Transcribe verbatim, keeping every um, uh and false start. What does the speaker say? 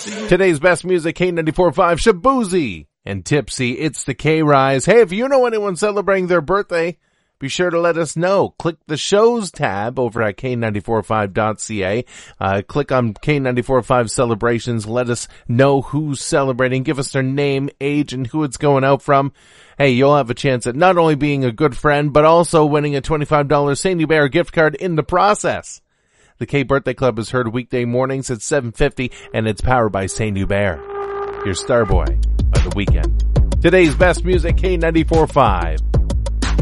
Today's best music, K ninety-four point five, Shaboozey and Tipsy. It's the K-Rise. Hey, if you know anyone celebrating their birthday, be sure to let us know. Click the shows tab over at K nine four five dot C A. Uh, click on K nine four five celebrations. Let us know who's celebrating. Give us their name, age, and who it's going out from. Hey, you'll have a chance at not only being a good friend, but also winning a twenty-five dollars Saint Hubert gift card in the process. The K Birthday Club is heard weekday mornings at seven fifty, and it's powered by Saint Hubert. Your Starboy by the weekend. Today's best music, K ninety-four point five.